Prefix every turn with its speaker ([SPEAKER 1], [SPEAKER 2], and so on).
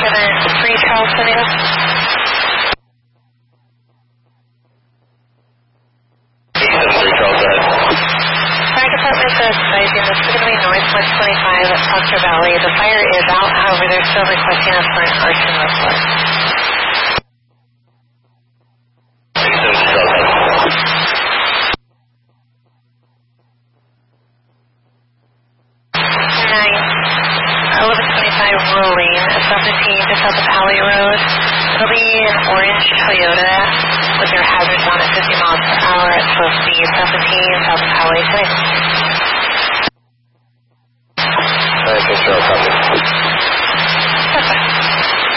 [SPEAKER 1] 3 Charleston, Fire Department says advising this is going to be north 125 at Proctor Valley. The fire is out, however, they're still requesting us for an arson report. Rolling at 17 just south of Pally Road. It'll be an orange Toyota with their hazards on at 50 miles per hour at slow speed. 17 south of Pally.